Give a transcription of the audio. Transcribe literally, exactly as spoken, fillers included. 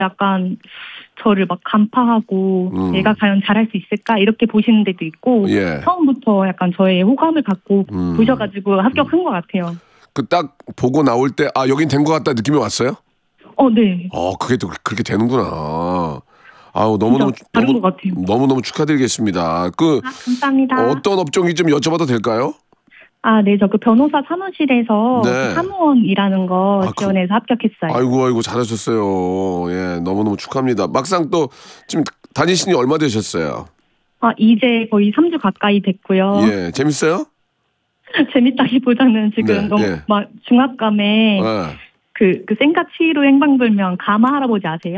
약간 저를 막 간파하고 음. 내가 과연 잘할 수 있을까 이렇게 보시는 데도 있고 예. 처음부터 약간 저의 호감을 갖고 음. 보셔가지고 합격한 것 같아요. 그 딱 보고 나올 때 아 여긴 된 것 같다 느낌이 왔어요? 어, 네. 어 그게 또 그렇게 되는구나. 아우 진짜 너무너무 다른 너무 것 같아요. 너무너무 축하드리겠습니다. 그 아, 감사합니다. 어떤 업종이 좀 여쭤봐도 될까요? 아, 네. 저 그 변호사 사무실에서 그 네. 사무원 일하는 거 아, 그- 지원해서 합격했어요. 아이고 아이고 잘하셨어요. 예 너무너무 축하합니다. 막상 또 지금 다니신 지 얼마 되셨어요? 아, 이제 거의 삼 주 가까이 됐고요. 예 재밌어요? 재밌다기보다는 지금 네, 너무 예. 막 중압감에 예. 그, 그 생가치로 행방불명 가마 할아버지 아세요?